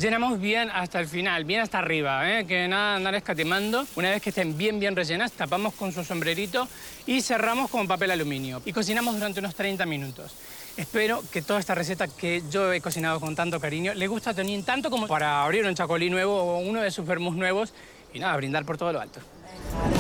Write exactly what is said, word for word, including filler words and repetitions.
Llenamos bien hasta el final, bien hasta arriba, ¿eh? Que nada andar escatimando. Una vez que estén bien, bien rellenas, tapamos con su sombrerito y cerramos con papel aluminio. Y cocinamos durante unos treinta minutos. Espero que toda esta receta que yo he cocinado con tanto cariño le guste a Tonín tanto como para abrir un chacolí nuevo o uno de sus vermús nuevos y nada, brindar por todo lo alto.